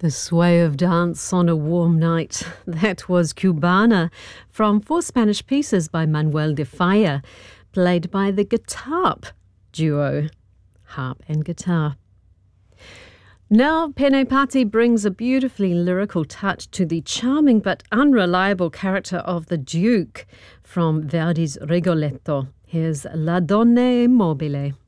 The sway of dance on a warm night. That was Cubana from Four Spanish Pieces by Manuel de Falla, played by the Guitarp duo, harp and guitar. Now, Pene Pati brings a beautifully lyrical touch to the charming but unreliable character of the Duke from Verdi's Rigoletto. Here's La Donna Immobile.